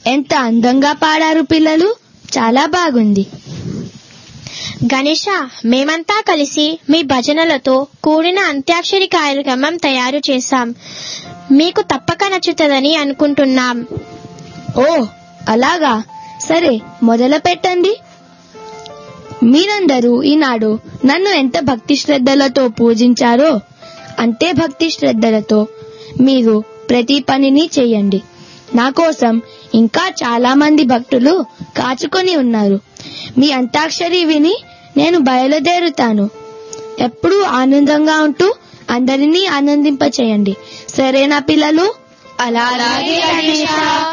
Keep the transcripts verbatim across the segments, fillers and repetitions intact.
ఎంత అందంగా పాడారు పిల్లలు, చాలా బాగుంది. గణేష, మేమంతా కలిసి మీ భజనలతో కూడిన అంత్యాక్షరి కార్యక్రమం తయారు చేశాం. మీకు తప్పక నచ్చుతుందని అనుకుంటున్నాం. ఓ అలాగా, సరే మొదలు పెట్టండి. మీరందరూ ఈనాడు నన్ను ఎంత భక్తి శ్రద్ధలతో పూజించారో అంతే భక్తి శ్రద్ధలతో మీరు ప్రతి పనిని చేయండి. నా కోసం ఇంకా చాలా మంది భక్తులు కాచుకొని ఉన్నారు. మీ అంత్యాక్షరి విని నేను బయలుదేరుతాను. ఎప్పుడూ ఆనందంగా ఉంటూ అందరినీ ఆనందింపచేయండి. సరేనా పిల్లలు? అలాగే గణేష.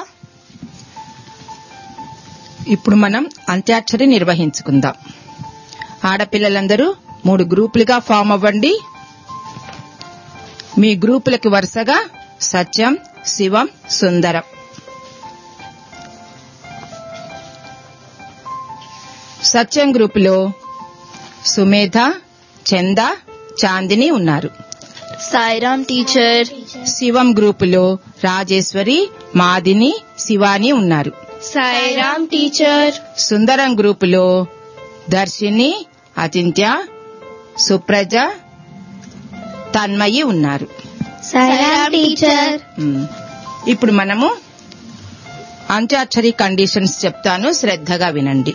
ఇప్పుడు మనం అంత్యాక్షరి నిర్వహించుకుందాం. ఆడపిల్లలందరూ మూడు గ్రూపులుగా ఫామ్ అవ్వండి. మీ గ్రూపులకు వరుసగా సత్యం, శివం, సుందరం. సత్యం గ్రూపులో సుమేధ, చంద, చాందిని ఉన్నారు. సాయిరామ్ టీచర్. శివం గ్రూపులో రాజేశ్వరి, మాదిని, శివాని ఉన్నారు. సాయిరామ్ టీచర్. సుందరం గ్రూపులో దర్శిని, అచింత్య, సుప్రజ, తన్మయి ఉన్నారు. సాయిరామ్ టీచర్. ఇప్పుడు మనము అంత్యాక్షరి కండిషన్స్ చెప్తాను, శ్రద్ధగా వినండి.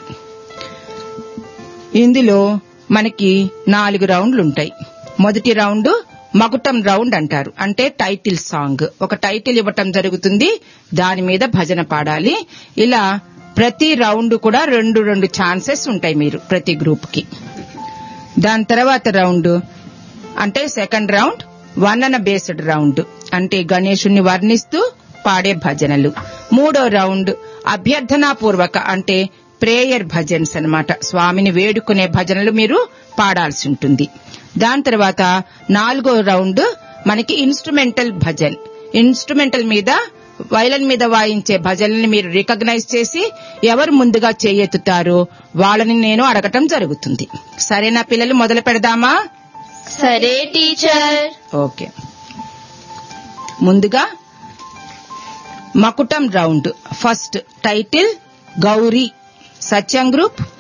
ఇందులో మనకి నాలుగు రౌండ్లు ఉంటాయి. మొదటి రౌండ్ మకుటం రౌండ్ అంటారు, అంటే టైటిల్ సాంగ్. ఒక టైటిల్ ఇవ్వటం జరుగుతుంది, దాని మీద భజన పాడాలి. ఇలా ప్రతి రౌండ్ కూడా రెండు రెండు ఛాన్సెస్ ఉంటాయి మీరు ప్రతి గ్రూప్ కి. దాని తర్వాత రౌండ్ అంటే సెకండ్ రౌండ్ వర్ణన బేస్డ్ రౌండ్, అంటే గణేశుణ్ణి వర్ణిస్తూ పాడే భజనలు. మూడో రౌండ్ అభ్యర్థనాపూర్వక అంటే ప్రేయర్ భజన్స్ అన్నమాట, స్వామిని వేడుకునే భజనలు మీరు పాడాల్సి ఉంటుంది. దాని తర్వాత నాలుగో రౌండ్ మనకి ఇన్స్ట్రుమెంటల్ భజన్. ఇన్స్ట్రుమెంటల్ మీద వైలన్ మీద వాయించే భజనల్ని మీరు రికగ్నైజ్ చేసి ఎవరు ముందుగా చేయెత్తుతారో వాళ్ళని నేను అడగటం జరుగుతుంది. సరేనా పిల్లలు, మొదలు పెడదామా? సరే టీచర్. ఓకే. ముందుగా మకుటం రౌండ్. ఫస్ట్ టైటిల్ గౌరీ, సత్యం గ్రూప్.